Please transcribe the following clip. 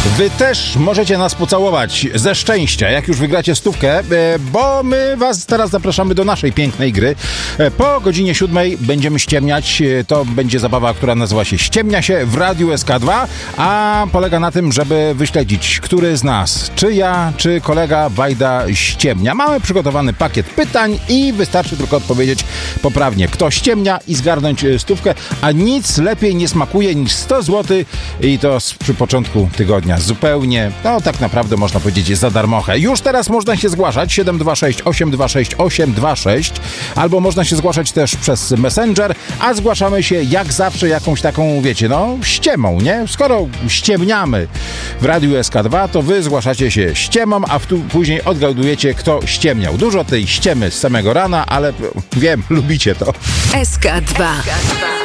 Wy też możecie nas pocałować ze szczęścia, jak już wygracie stówkę, bo my was teraz zapraszamy do naszej pięknej gry. Po godzinie 7 będziemy ściemniać. To będzie zabawa, która nazywa się Ściemnia się w Radiu SK2, a polega na tym, żeby wyśledzić, który z nas, czy ja, czy kolega Wajda ściemnia. Mamy przygotowany pakiet pytań i wystarczy tylko odpowiedzieć poprawnie, kto ściemnia i zgarnąć stówkę, a nic lepiej nie smakuje niż 100 zł i to przy początku tygodnia. Zupełnie, no tak naprawdę można powiedzieć za darmochę. Już teraz można się zgłaszać 726 826 826 albo można się zgłaszać też przez Messenger, a zgłaszamy się jak zawsze jakąś taką, wiecie, no ściemą, nie? Skoro ściemniamy w Radiu SK2, to wy zgłaszacie się ściemą, a później odgadujecie, kto ściemniał. Dużo tej ściemy z samego rana, ale wiem, lubicie to. SK2.